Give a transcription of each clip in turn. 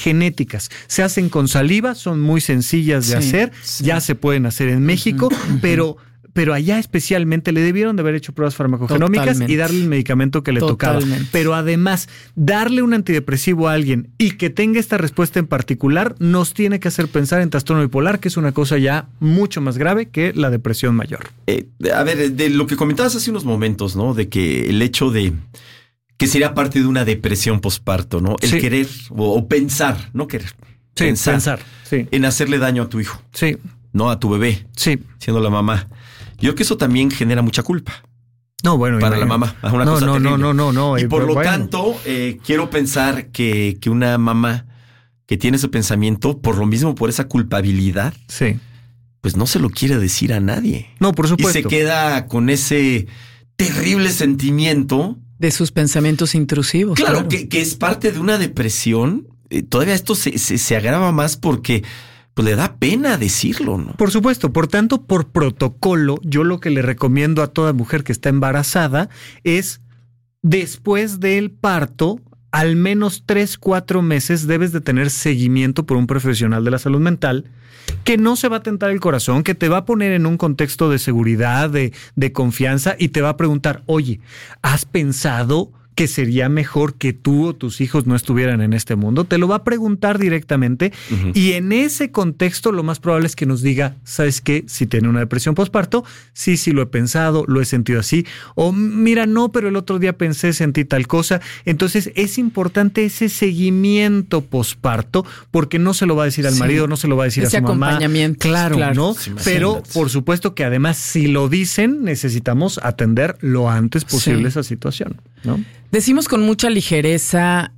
genéticas. Se hacen con saliva, son muy sencillas de hacer, ya se pueden hacer en México, pero allá especialmente le debieron de haber hecho pruebas farmacogenómicas y darle el medicamento que le tocaba. Pero además, darle un antidepresivo a alguien y que tenga esta respuesta en particular nos tiene que hacer pensar en trastorno bipolar, que es una cosa ya mucho más grave que la depresión mayor. A ver, de lo que comentabas hace unos momentos, ¿no? De que el hecho de que sería parte de una depresión posparto, ¿no? El querer o pensar, no querer. Pensar en hacerle daño a tu hijo. Sí. No a tu bebé. Sí. Siendo la mamá. Yo creo que eso también genera mucha culpa. No, bueno. Para la mamá. Una cosa terrible. No. Y por lo tanto, quiero pensar que una mamá que tiene ese pensamiento, por lo mismo, por esa culpabilidad, pues no se lo quiere decir a nadie. No, por supuesto. Y se queda con ese terrible sentimiento. De sus pensamientos intrusivos. Claro. Que es parte de una depresión. Todavía esto se agrava más porque pues le da pena decirlo, ¿no? Por supuesto. Por tanto, por protocolo, yo lo que le recomiendo a toda mujer que está embarazada es, después del parto, al menos 3-4 meses debes de tener seguimiento por un profesional de la salud mental que no se va a tentar el corazón, que te va a poner en un contexto de seguridad, de confianza, y te va a preguntar, oye, ¿has pensado que sería mejor que tú o tus hijos no estuvieran en este mundo? Te lo va a preguntar directamente y en ese contexto lo más probable es que nos diga, ¿sabes qué? Si tiene una depresión posparto, sí lo he pensado, lo he sentido así, o mira, no, pero el otro día sentí tal cosa. Entonces es importante ese seguimiento posparto porque no se lo va a decir al marido, no se lo va a decir ese a su mamá. Acompañamiento. Claro, ¿no? Pero por supuesto que además si lo dicen necesitamos atender lo antes posible esa situación, ¿no? Decimos con mucha ligereza,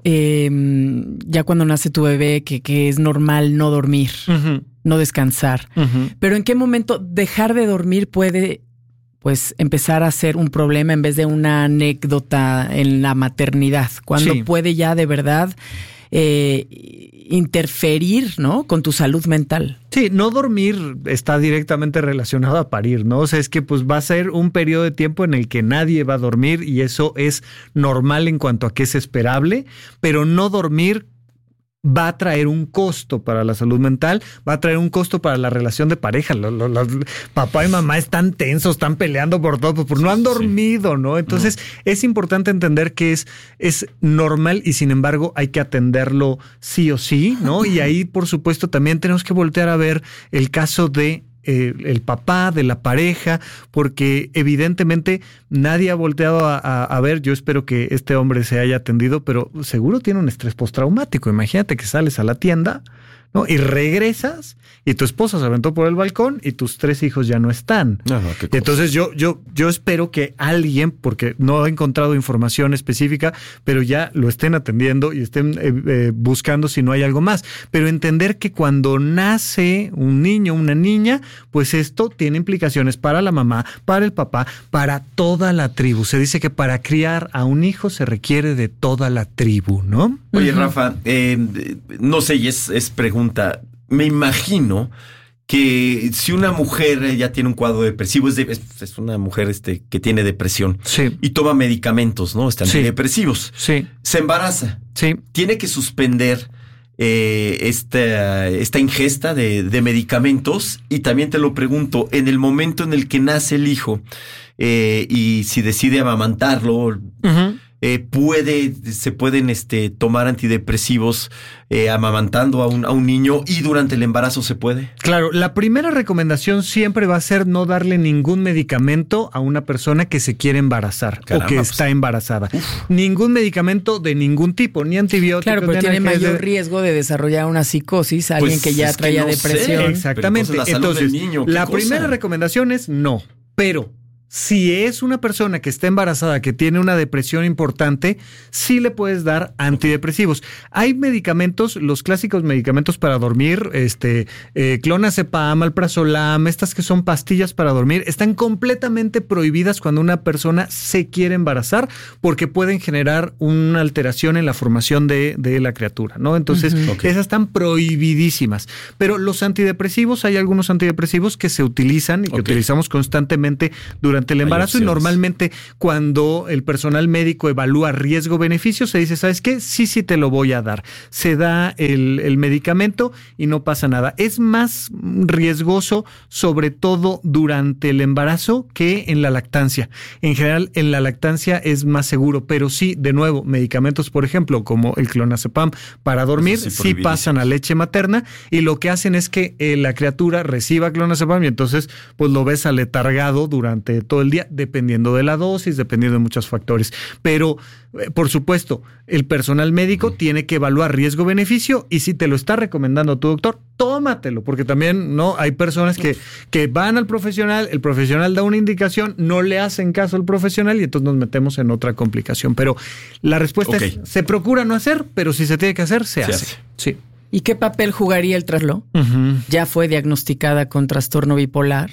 ya cuando nace tu bebé, que es normal no dormir, no descansar. Pero ¿en qué momento dejar de dormir puede, pues, empezar a ser un problema en vez de una anécdota en la maternidad? ¿Cuándo puede ya de verdad interferir, ¿no?, con tu salud mental? Sí, no dormir está directamente relacionado a parir, ¿no? O sea, es que pues va a ser un periodo de tiempo en el que nadie va a dormir y eso es normal en cuanto a que es esperable, pero no dormir va a traer un costo para la salud mental, va a traer un costo para la relación de pareja. Papá y mamá están tensos, están peleando por todo, porque no han dormido, ¿no? Entonces es importante entender que es normal y sin embargo hay que atenderlo sí o sí, ¿no? Y ahí, por supuesto, también tenemos que voltear a ver el caso de el papá, de la pareja, porque evidentemente nadie ha volteado a ver. Yo espero que este hombre se haya atendido, pero seguro tiene un estrés postraumático. Imagínate que sales a la tienda, ¿no?, y regresas y tu esposa se aventó por el balcón y tus 3 hijos ya no están. Entonces yo espero que alguien, porque no he encontrado información específica, pero ya lo estén atendiendo y estén buscando si no hay algo más. Pero entender que cuando nace un niño, una niña, pues esto tiene implicaciones para la mamá, para el papá, para toda la tribu. Se dice que para criar a un hijo se requiere de toda la tribu, ¿no? Oye, Rafa, no sé, y es pregunta. Me imagino que si una mujer ya tiene un cuadro depresivo, es una mujer que tiene depresión y toma medicamentos, ¿no? Antidepresivos. Se embaraza. Tiene que suspender esta ingesta de medicamentos. Y también te lo pregunto, en el momento en el que nace el hijo y si decide amamantarlo, se pueden tomar antidepresivos amamantando a un niño, y durante el embarazo se puede. Claro, la primera recomendación siempre va a ser no darle ningún medicamento a una persona que se quiere embarazar. Caramba, o que está embarazada. Ningún medicamento de ningún tipo, ni antibióticos. Claro, pero tiene mayor riesgo de desarrollar una psicosis, alguien que ya traía depresión. Exactamente. Entonces, la primera recomendación es no, pero si es una persona que está embarazada, que tiene una depresión importante, sí le puedes dar antidepresivos. Hay medicamentos, los clásicos medicamentos para dormir, clonazepam, alprazolam, estas que son pastillas para dormir, están completamente prohibidas cuando una persona se quiere embarazar porque pueden generar una alteración en la formación de la criatura, ¿no? Entonces, esas están prohibidísimas. Pero los antidepresivos, hay algunos antidepresivos que se utilizan y que utilizamos constantemente durante durante el embarazo y normalmente cuando el personal médico evalúa riesgo-beneficio se dice, ¿sabes qué? Sí te lo voy a dar. Se da el medicamento y no pasa nada. Es más riesgoso sobre todo durante el embarazo que en la lactancia. En general en la lactancia es más seguro, pero sí, de nuevo, medicamentos por ejemplo como el clonazepam para dormir sí pasan a leche materna y lo que hacen es que la criatura reciba clonazepam y entonces pues lo ves aletargado durante todo el día, dependiendo de la dosis, dependiendo de muchos factores. Pero, por supuesto, el personal médico tiene que evaluar riesgo-beneficio y si te lo está recomendando tu doctor, tómatelo, porque también no hay personas que van al profesional, el profesional da una indicación, no le hacen caso al profesional y entonces nos metemos en otra complicación. Pero la respuesta es, se procura no hacer, pero si se tiene que hacer, se hace. Sí. ¿Y qué papel jugaría el traslo? Ya fue diagnosticada con trastorno bipolar.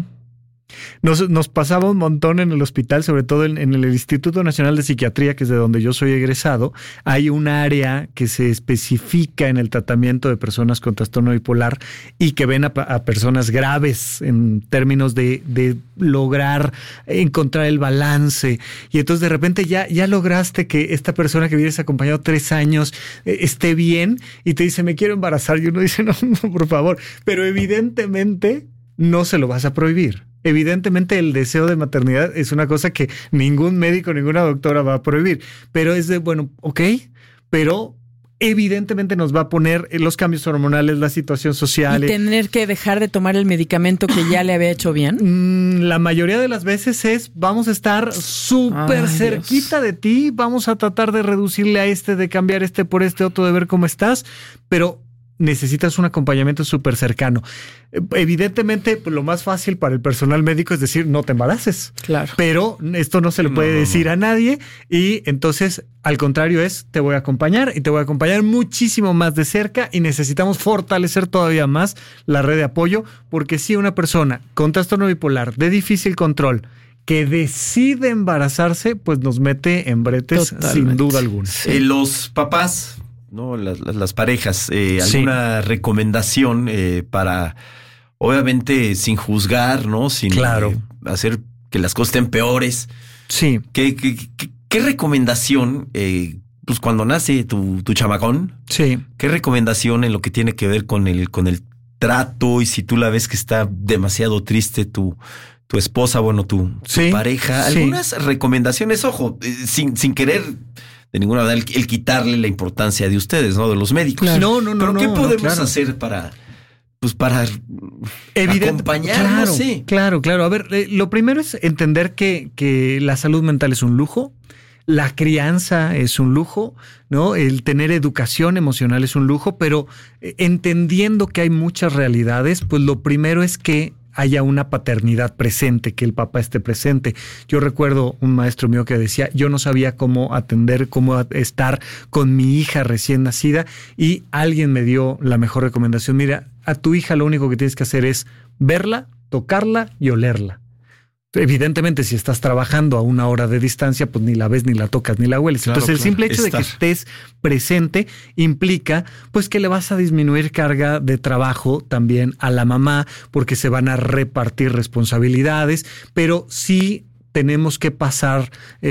Nos pasaba un montón en el hospital, sobre todo en el Instituto Nacional de Psiquiatría, que es de donde yo soy egresado. Hay un área que se especifica en el tratamiento de personas con trastorno bipolar y que ven a personas graves en términos de lograr encontrar el balance. Y entonces de repente ya lograste que esta persona que vienes acompañado 3 años esté bien y te dice, me quiero embarazar. Y uno dice, no, por favor. Pero evidentemente no se lo vas a prohibir. Evidentemente el deseo de maternidad es una cosa que ningún médico, ninguna doctora va a prohibir, pero es de, bueno, ok, pero evidentemente nos va a poner los cambios hormonales, la situación social. ¿Y tener que dejar de tomar el medicamento que ya le había hecho bien? La mayoría de las veces vamos a estar súper cerquita de ti, vamos a tratar de reducirle a de cambiar por este otro, de ver cómo estás, pero necesitas un acompañamiento súper cercano. Evidentemente, pues, lo más fácil para el personal médico es decir, no te embaraces. Claro. Pero esto no se le puede decir a nadie y entonces, al contrario te voy a acompañar y te voy a acompañar muchísimo más de cerca y necesitamos fortalecer todavía más la red de apoyo porque si una persona con trastorno bipolar de difícil control que decide embarazarse, pues nos mete en bretes. Totalmente. Sin duda alguna. Los papás, ¿no? Las parejas, ¿alguna recomendación para, obviamente, sin juzgar, ¿no? Sin hacer que las cosas estén peores? Sí. ¿Qué recomendación, pues cuando nace tu chamacón? Sí. ¿Qué recomendación en lo que tiene que ver con el trato y si tú la ves que está demasiado triste tu esposa, bueno, tu pareja? Algunas recomendaciones, ojo, sin querer de ninguna manera el quitarle la importancia de ustedes, ¿no? De los médicos. Claro. Pero ¿qué podemos hacer para acompañar? Claro. A ver, lo primero es entender que la salud mental es un lujo. La crianza es un lujo, ¿no? El tener educación emocional es un lujo, pero entendiendo que hay muchas realidades, pues lo primero es que haya una paternidad presente, que el papá esté presente. Yo recuerdo un maestro mío que decía, yo no sabía cómo atender, cómo estar con mi hija recién nacida y alguien me dio la mejor recomendación. Mira, a tu hija lo único que tienes que hacer es verla, tocarla y olerla. Evidentemente, si estás trabajando a 1 hora de distancia, pues ni la ves, ni la tocas, ni la hueles. Entonces, el simple hecho de que estés presente implica pues que le vas a disminuir carga de trabajo también a la mamá, porque se van a repartir responsabilidades, pero sí tenemos que pasar,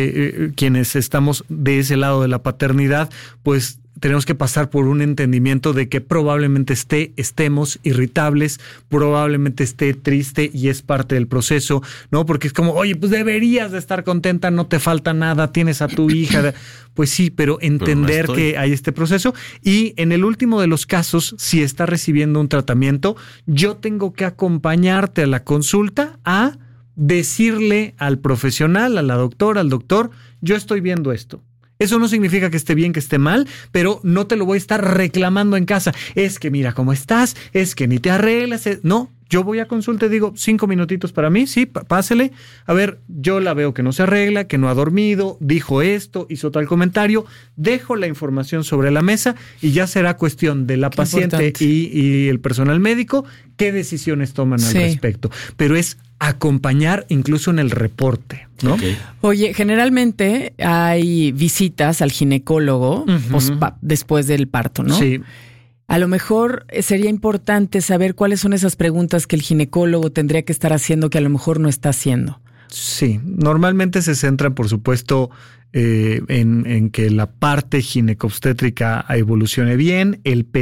quienes estamos de ese lado de la paternidad, pues tenemos que pasar por un entendimiento de que probablemente estemos irritables, probablemente esté triste y es parte del proceso, ¿no? Porque es como, oye, pues deberías de estar contenta, no te falta nada, tienes a tu hija. Pues sí, pero entender que hay este proceso. Y en el último de los casos, si está recibiendo un tratamiento, yo tengo que acompañarte a la consulta a decirle al profesional, a la doctora, al doctor, yo estoy viendo esto. Eso no significa que esté bien, que esté mal, pero no te lo voy a estar reclamando en casa. Es que mira cómo estás, es que ni te arreglas. No, yo voy a consulta y digo 5 minutitos para mí, sí, pásele. A ver, yo la veo que no se arregla, que no ha dormido, dijo esto, hizo tal comentario. Dejo la información sobre la mesa y ya será cuestión de la paciente y el personal médico qué decisiones toman al respecto. Pero es acompañar incluso en el reporte, ¿no? Okay. Oye, generalmente hay visitas al ginecólogo después del parto, ¿no? Sí. A lo mejor sería importante saber cuáles son esas preguntas que el ginecólogo tendría que estar haciendo que a lo mejor no está haciendo. Sí, normalmente se centra, por supuesto, en que la parte ginecobstétrica evolucione bien, el